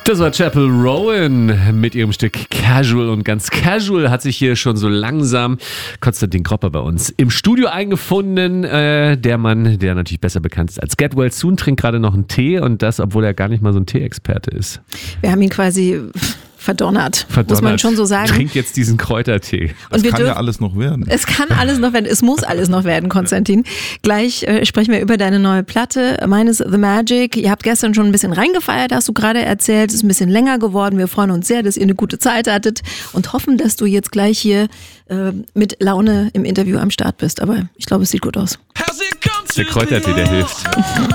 Das war Chapel Rowan mit ihrem Stück Casual, und ganz casual hat sich hier schon so langsam Konstantin Kropper bei uns im Studio eingefunden. Der Mann, der natürlich besser bekannt ist als Get Well Soon, trinkt gerade noch einen Tee, und das, obwohl er gar nicht mal so ein Tee-Experte ist. Wir haben ihn quasi verdonnert, muss man schon so sagen. Trinkt jetzt diesen Kräutertee. Das kann ja alles noch werden. Es kann alles noch werden, es muss alles noch werden, Konstantin. Gleich sprechen wir über deine neue Platte, meines The Magic. Ihr habt gestern schon ein bisschen reingefeiert, hast du gerade erzählt. Es ist ein bisschen länger geworden. Wir freuen uns sehr, dass ihr eine gute Zeit hattet und hoffen, dass du jetzt gleich hier mit Laune im Interview am Start bist. Aber ich glaube, es sieht gut aus. Der Kräutertee, der hilft.